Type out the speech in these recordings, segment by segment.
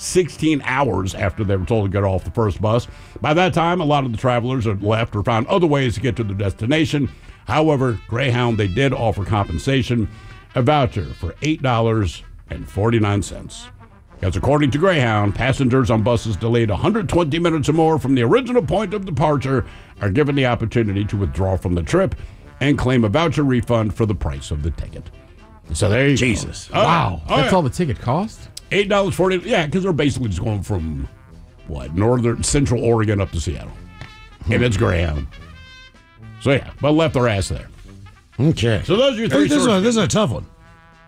16 hours after they were told to get off the first bus. By that time, a lot of the travelers had left or found other ways to get to their destination. However, Greyhound, they did offer compensation, a voucher for $8.49. Because according to Greyhound, passengers on buses delayed 120 minutes or more from the original point of departure are given the opportunity to withdraw from the trip and claim a voucher refund for the price of the ticket. So there you go. Wow. That's all the ticket cost? $8.40. Yeah, because they're basically just going from, northern, central Oregon up to Seattle. And it's Greyhound. So, yeah, but left their ass there. Okay. So those are your three This is a tough one.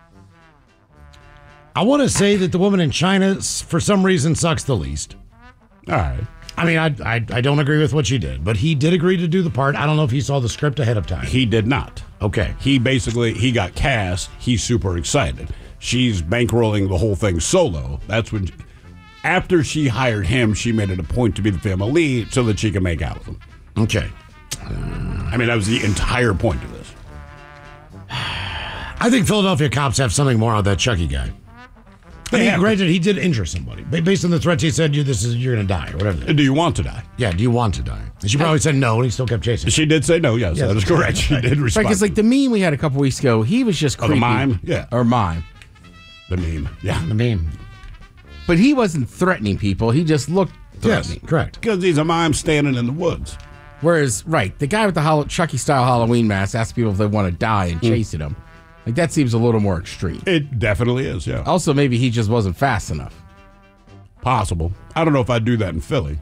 I want to say that the woman in China, for some reason, sucks the least. All right. I mean, I don't agree with what she did, but he did agree to do the part. I don't know if he saw the script ahead of time. He did not. Okay. He got cast. He's super excited. She's bankrolling the whole thing solo. That's when, after she hired him, she made it a point to be the family lead so that she can make out with him. Okay. I mean, that was the entire point of this. I think Philadelphia cops have something more on that Chucky guy. Granted, he did injure somebody. Based on the threats, he said, you're going to die, or whatever. Do you want to die? Yeah, do you want to die? And she probably said no, and he still kept chasing. She did say no, yes. That is correct. She did respond. Because, the meme we had a couple weeks ago, he was just creepy. The mime? Yeah. Or mime. The meme. Yeah. The meme. But he wasn't threatening people. He just looked threatening. Yes, correct. Because he's a mime standing in the woods. Whereas, the guy with the Chucky-style Halloween mask asks people if they want to die and chasing him. That seems a little more extreme. It definitely is, yeah. Also, maybe he just wasn't fast enough. Possible. I don't know if I'd do that in Philly.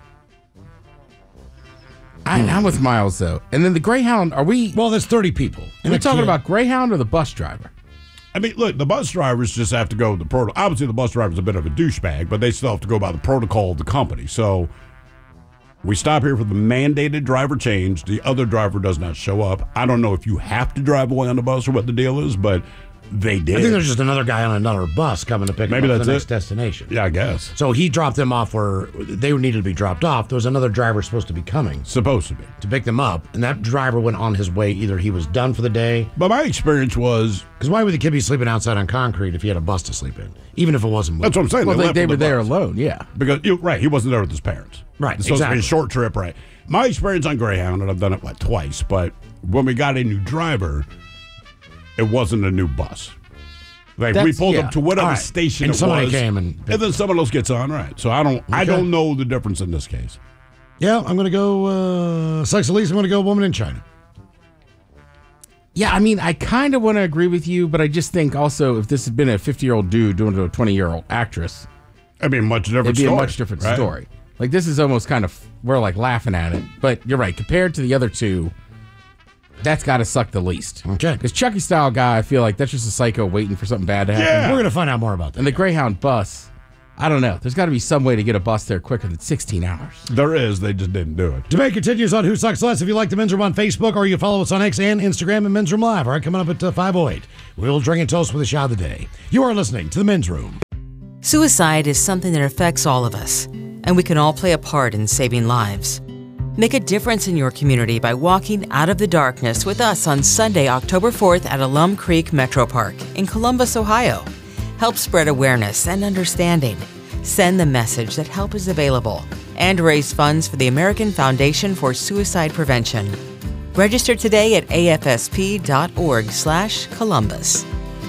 I'm with Miles, though. And then the Greyhound, are we... Well, there's 30 people. Are we talking about Greyhound or the bus driver? I mean, look, the bus drivers just have to go with the protocol. Obviously, the bus driver's a bit of a douchebag, but they still have to go by the protocol of the company. So we stop here for the mandated driver change. The other driver does not show up. I don't know if you have to drive away on the bus or what the deal is, but they did. I think there's just another guy on another bus coming to pick them up to the next destination. Yeah, I guess. So he dropped them off where they needed to be dropped off. There was another driver supposed to be coming. Supposed to be. To pick them up. And that driver went on his way. Either he was done for the day. But my experience was... Because why would the kid be sleeping outside on concrete if he had a bus to sleep in? Even if it wasn't moving. That's what I'm saying. Well, they were there alone, yeah. Because, he wasn't there with his parents. Right, It's supposed to be a short trip, right? My experience on Greyhound, and I've done it, twice, but when we got a new driver, it wasn't a new bus. We pulled up to whatever station and it somebody was, came and then someone else gets on, right? So I don't know the difference in this case. Yeah, I'm going to go, Sex Elise, I'm going to go Woman in China. Yeah, I mean, I kind of want to agree with you, but I just think also if this had been a 50-year-old dude doing it to a 20-year-old actress, it'd be a much different story. This is almost kind of, we're laughing at it, but you're right. Compared to the other two, that's got to suck the least. Okay. This Chucky-style guy, I feel like that's just a psycho waiting for something bad to happen. Yeah. We're going to find out more about that. And the Greyhound bus, I don't know. There's got to be some way to get a bus there quicker than 16 hours. There is. They just didn't do it. Debate continues on Who Sucks Less. If you like the Men's Room on Facebook, or you follow us on X and Instagram and Men's Room Live. All right, coming up at 5:08. We'll drink and toast with a shot of the day. You are listening to the Men's Room. Suicide is something that affects all of us, and we can all play a part in saving lives. Make a difference in your community by walking out of the darkness with us on Sunday, October 4th at Alum Creek Metro Park in Columbus, Ohio. Help spread awareness and understanding. Send the message that help is available and raise funds for the American Foundation for Suicide Prevention. Register today at afsp.org/Columbus.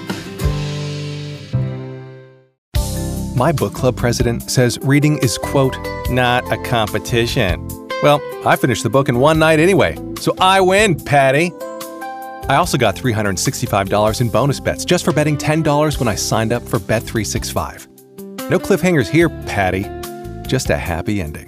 My book club president says reading is, quote, not a competition. Well, I finished the book in one night anyway, so I win, Patty. I also got $365 in bonus bets just for betting $10 when I signed up for Bet365. No cliffhangers here, Patty. Just a happy ending.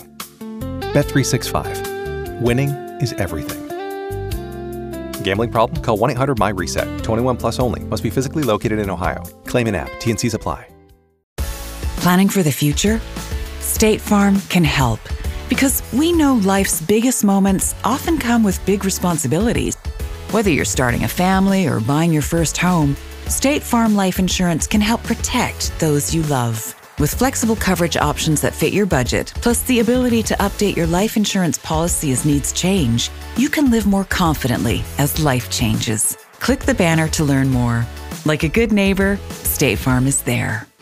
Bet365. Winning is everything. Gambling problem? Call 1-800-MY-RESET. 21 plus only. Must be physically located in Ohio. Claim and app. T&Cs apply. Planning for the future? State Farm can help. Because we know life's biggest moments often come with big responsibilities. Whether you're starting a family or buying your first home, State Farm Life Insurance can help protect those you love. With flexible coverage options that fit your budget, plus the ability to update your life insurance policy as needs change, you can live more confidently as life changes. Click the banner to learn more. Like a good neighbor, State Farm is there.